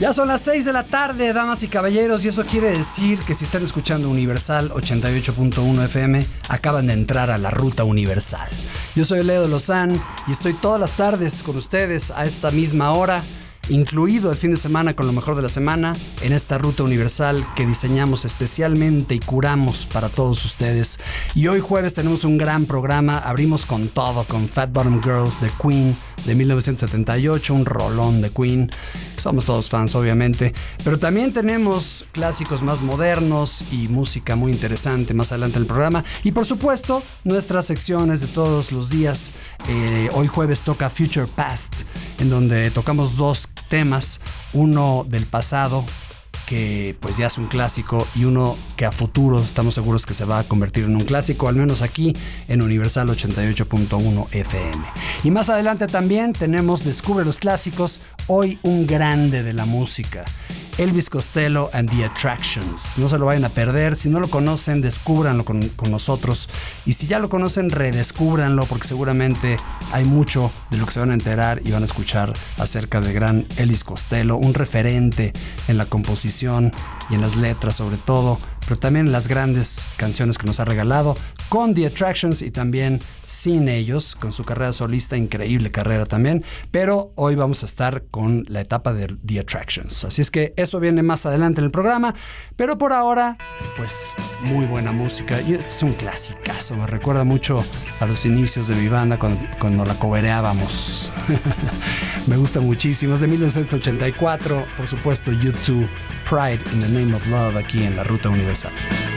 Ya son las 6 de la tarde, damas y caballeros, y eso quiere decir que si están escuchando Universal 88.1 FM, acaban de entrar a la Ruta Universal. Yo soy Leo de Lozán y estoy todas las tardes con ustedes a esta misma hora, incluido el fin de semana con lo mejor de la semana, en esta Ruta Universal que diseñamos especialmente y curamos para todos ustedes. Y hoy jueves tenemos un gran programa, abrimos con todo, con Fat Bottom Girls de Queen de 1978, un rolón de Queen. Somos todos fans, obviamente, pero también tenemos clásicos más modernos y música muy interesante más adelante en el programa. Y por supuesto, nuestras secciones de todos los días. Hoy jueves toca Future Past, en donde tocamos dos temas, uno del pasado, que pues ya es un clásico, y uno que a futuro estamos seguros que se va a convertir en un clásico, al menos aquí en Universal 88.1 FM. Y más adelante también tenemos Descubre los Clásicos, hoy un grande de la música, Elvis Costello and the Attractions. No se lo vayan a perder. Si no lo conocen, descúbranlo con nosotros. Y si ya lo conocen, redescúbranlo, porque seguramente hay mucho de lo que se van a enterar y van a escuchar acerca del gran Elvis Costello, un referente en la composición y en las letras sobre todo, pero también en las grandes canciones que nos ha regalado con The Attractions y también sin ellos, con su carrera solista, increíble carrera también. Pero hoy vamos a estar con la etapa de The Attractions. Así es que eso viene más adelante en el programa, pero por ahora, pues muy buena música. Y este es un clasicazo, me recuerda mucho a los inicios de mi banda cuando la cobereábamos. Me gusta muchísimo, es de 1984, por supuesto U2, Pride in the Name of Love, aquí en la Ruta Universal.